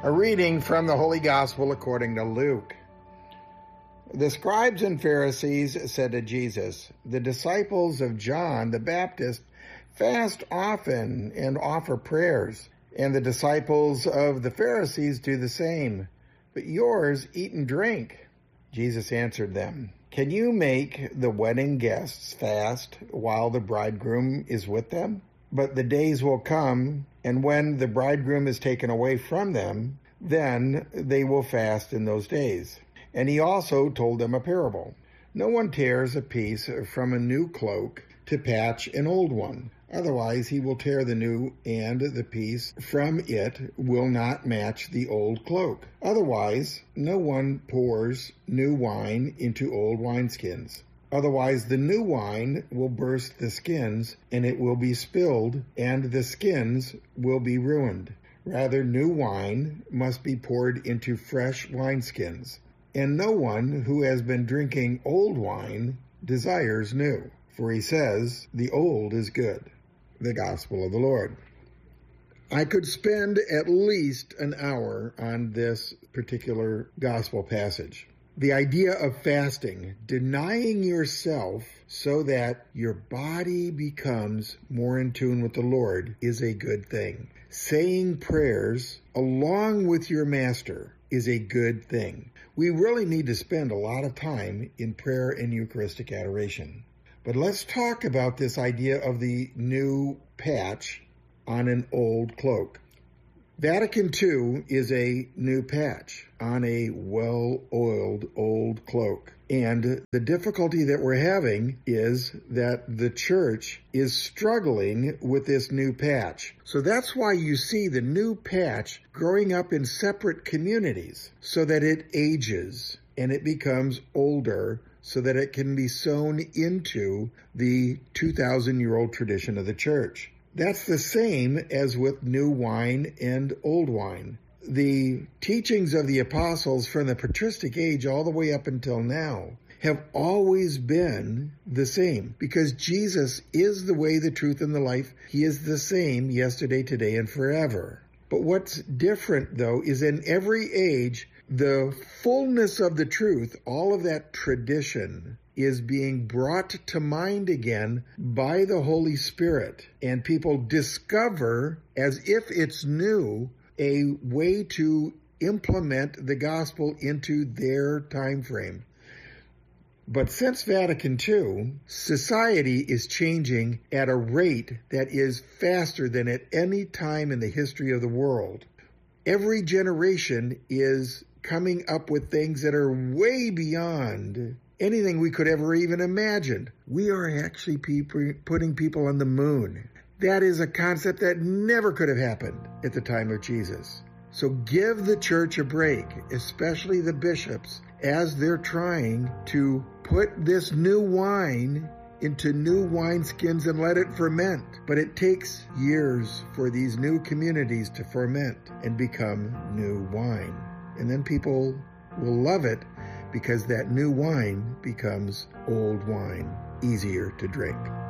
A reading from the Holy Gospel according to Luke. The scribes and Pharisees said to Jesus, "The disciples of John the Baptist fast often and offer prayers, and the disciples of the Pharisees do the same. But yours eat and drink." Jesus answered them, "Can you make the wedding guests fast while the bridegroom is with them? But the days will come, and when the bridegroom is taken away from them, then they will fast in those days." And he also told them a parable. "No one tears a piece from a new cloak to patch an old one. Otherwise he will tear the new, and the piece from it will not match the old cloak. Otherwise, no one pours new wine into old wineskins. Otherwise, the new wine will burst the skins, and it will be spilled, and the skins will be ruined. Rather, new wine must be poured into fresh wineskins. And no one who has been drinking old wine desires new, for he says, 'The old is good.'" The Gospel of the Lord. I could spend at least an hour on this particular gospel passage. The idea of fasting, denying yourself so that your body becomes more in tune with the Lord, is a good thing. Saying prayers along with your master is a good thing. We really need to spend a lot of time in prayer and Eucharistic adoration. But let's talk about this idea of the new patch on an old cloak. Vatican II is a new patch on a well-oiled old cloak. And the difficulty that we're having is that the church is struggling with this new patch. So that's why you see the new patch growing up in separate communities so that it ages and it becomes older so that it can be sewn into the 2,000-year-old tradition of the church. That's the same as with new wine and old wine. The teachings of the apostles from the patristic age all the way up until now have always been the same because Jesus is the way, the truth, and the life. He is the same yesterday, today, and forever. But what's different, though, is in every age, the fullness of the truth, all of that tradition, is being brought to mind again by the Holy Spirit. And people discover, as if it's new, a way to implement the gospel into their time frame. But since Vatican II, society is changing at a rate that is faster than at any time in the history of the world. Every generation is coming up with things that are way beyond anything we could ever even imagine. We are actually putting people on the moon. That is a concept that never could have happened at the time of Jesus. So give the church a break, especially the bishops, as they're trying to put this new wine into new wineskins and let it ferment. But it takes years for these new communities to ferment and become new wine. And then people will love it because that new wine becomes old wine, easier to drink.